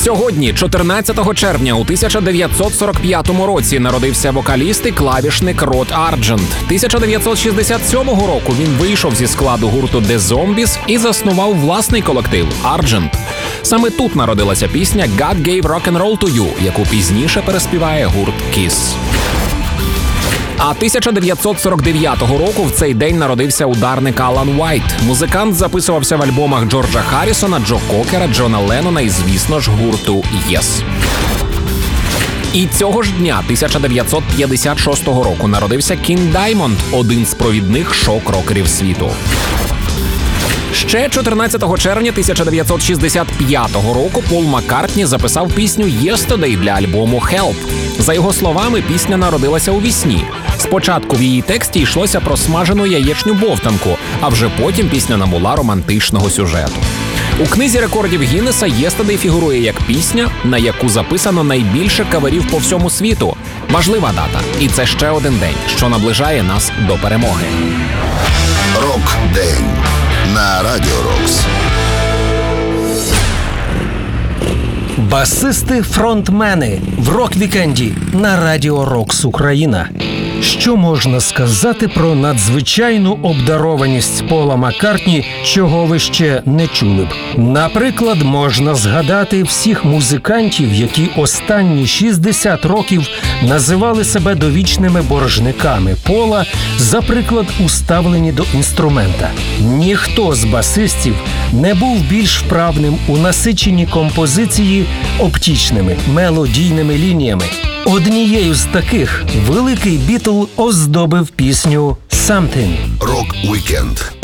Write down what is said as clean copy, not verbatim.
Сьогодні, 14 червня у 1945 році, народився вокаліст і клавішник Род Арджент. 1967 року він вийшов зі складу гурту The Zombies і заснував власний колектив Argent. Саме тут народилася пісня «God Gave Rock'n'Roll to You», яку пізніше переспіває гурт Kiss. А 1949 року в цей день народився ударник Алан Уайт. Музикант записувався в альбомах Джорджа Харрісона, Джо Кокера, Джона Леннона і, звісно ж, гурту Yes. І цього ж дня, 1956 року, народився Кін Даймонд, один з провідних шок-рокерів світу. Ще 14 червня 1965 року Пол Маккартні записав пісню «Yesterday» для альбому «Help». За його словами, пісня народилася у вісні. Спочатку в її тексті йшлося про смажену яєчню бовтанку, а вже потім пісня набула романтичного сюжету. У книзі рекордів Гіннеса «Yesterday» фігурує як пісня, на яку записано найбільше каверів по всьому світу. Важлива дата. І це ще один день, що наближає нас до перемоги. Рок-день на Радіо Рокс. Басисти-фронтмени в рок-вікенді на Радіо Рокс Україна. Що можна сказати про надзвичайну обдарованість Пола Маккартні, чого ви ще не чули б? Наприклад, можна згадати всіх музикантів, які останні 60 років називали себе довічними боржниками Пола, за приклад уставлені до інструмента. Ніхто з басистів не був більш вправним у насиченні композиції оптічними, мелодійними лініями. Однією з таких великий Бітл оздобив пісню «Something». Рок-вікенд